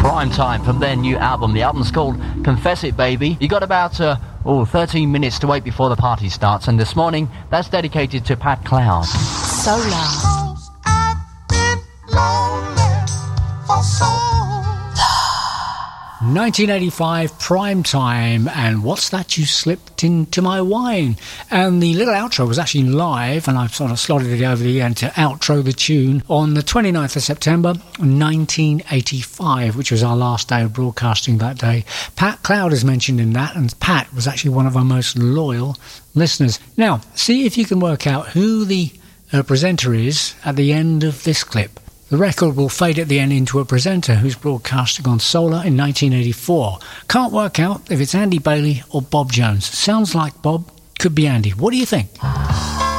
Prime Time from their new album. The album's called Confess It Baby. You got about 13 minutes to wait before the party starts, and this morning that's dedicated to Pat Cloud. Solar. 1985 Prime Time, and What's That You Slipped Into My Wine? And the little outro was actually live, and I've sort of slotted it over the end to outro the tune on the 29th of September 1985, which was our last day of broadcasting that day. Pat Cloud is mentioned in that, and Pat was actually one of our most loyal listeners. Now, see if you can work out who the presenter is at the end of this clip. The record will fade at the end into a presenter who's broadcasting on Solar in 1984. Can't work out if it's Andy Bailey or Bob Jones. Sounds like Bob, could be Andy. What do you think?